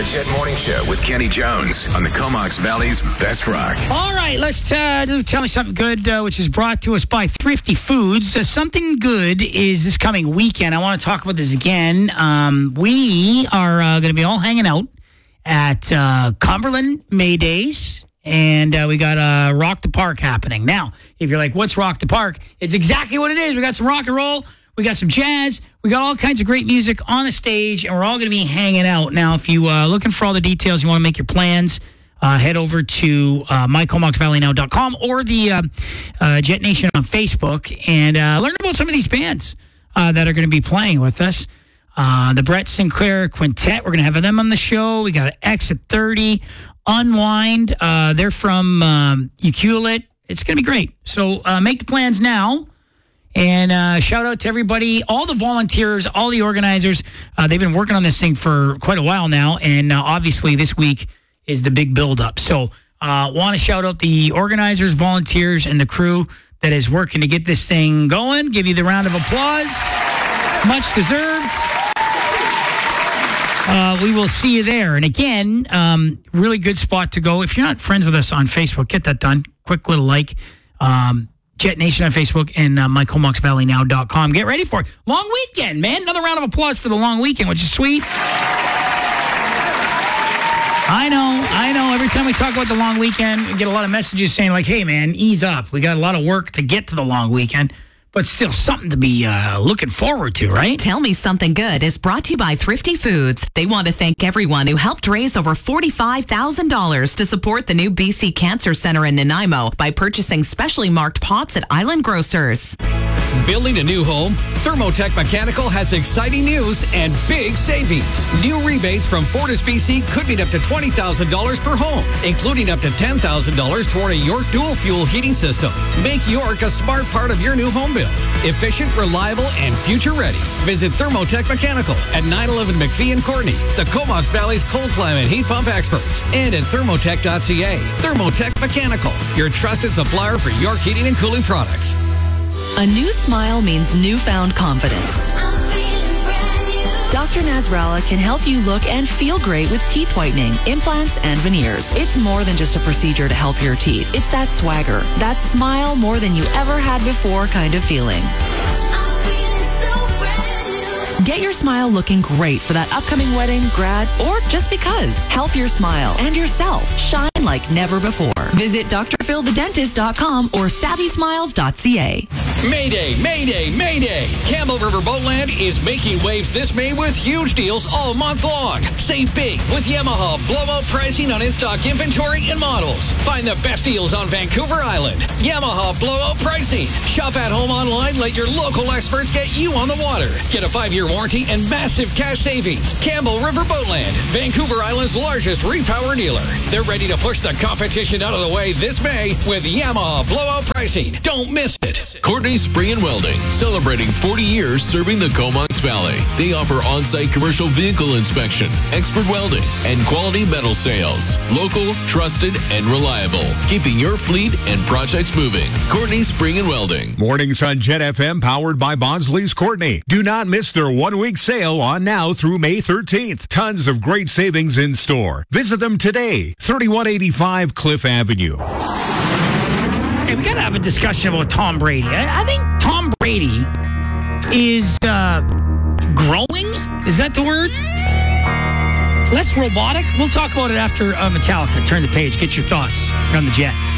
The Jet Morning Show with Kenny Jones on the Comox Valley's Best Rock. All right, let's tell me something good, which is brought to us by Thrifty Foods. Something good is this coming weekend. I want to talk about this again. We are going to be all hanging out at Cumberland May Days, and we got Rock the Park happening. Now, if you're like, what's Rock the Park? It's exactly what it is. We got some rock and roll. We got some jazz. We got all kinds of great music on the stage, and we're all going to be hanging out. Now, if you are looking for all the details, you want to make your plans, head over to mycomoxvalleynow.com or the Jet Nation on Facebook and learn about some of these bands that are going to be playing with us. The Brett Sinclair Quintet, we're going to have them on the show. We got Exit 30, Unwind. They're from Ucluelet. It's going to be great. So make the plans now. And shout out to everybody, all the volunteers, all the organizers. They've been working on this thing for quite a while now. And obviously this week is the big build-up. So want to shout out the organizers, volunteers, and the crew that is working to get this thing going. Give you the round of applause. Much deserved. We will see you there. And again, really good spot to go. If you're not friends with us on Facebook, get that done. Quick little like. Jet Nation on Facebook and mycomoxvalleynow.com. Get ready for it. Long weekend, man. Another round of applause for the long weekend, which is sweet. I know. Every time we talk about the long weekend, we get a lot of messages saying like, hey, man, ease up. We got a lot of work to get to the long weekend. But still something to be looking forward to, right? Tell Me Something Good is brought to you by Thrifty Foods. They want to thank everyone who helped raise over $45,000 to support the new BC Cancer Center in Nanaimo by purchasing specially marked pots at Island Grocers. Building a new home? Thermotech Mechanical has exciting news and big savings. New rebates from Fortis BC could mean up to $20,000 per home, including up to $10,000 toward a York dual fuel heating system. Make York a smart part of your new home build. Efficient, reliable, and future ready. Visit Thermotech Mechanical at 911 McPhee and Courtney, the Comox Valley's cold climate heat pump experts, and at thermotech.ca. Thermotech Mechanical, your trusted supplier for York heating and cooling products. A new smile means newfound confidence. Dr. Nasrallah can help you look and feel great with teeth whitening, implants, and veneers. It's more than just a procedure to help your teeth. It's that swagger, that smile more than you ever had before kind of feeling. Get your smile looking great for that upcoming wedding, grad, or just because. Help your smile and yourself shine like never before. Visit drphilthedentist.com or savvysmiles.ca. Mayday, Mayday, Mayday! Campbell River Boatland is making waves this May with huge deals all month long. Save big with Yamaha blowout pricing on in-stock inventory and models. Find the best deals on Vancouver Island. Yamaha blowout pricing. Shop at home online. Let your local experts get you on the water. Get a 5-year warranty and massive cash savings. Campbell River Boatland, Vancouver Island's largest repower dealer. They're ready to push the competition out of the way this May with Yamaha blowout pricing. Don't miss it. Courtney Spring and Welding, celebrating 40 years serving the Comox Valley. They offer on-site commercial vehicle inspection, expert welding, and quality metal sales. Local, trusted, and reliable. Keeping your fleet and projects moving. Courtney Spring and Welding. Mornings on Jet FM, powered by Bonsley's Courtney. Do not miss their one-week sale on now through May 13th. Tons of great savings in store. Visit them today, 3185 Cliff Avenue. Hey, we got to have a discussion about Tom Brady. I think Tom Brady is growing. Is that the word? Less robotic. We'll talk about it after Metallica. Turn the page. Get your thoughts. You're on the Jet.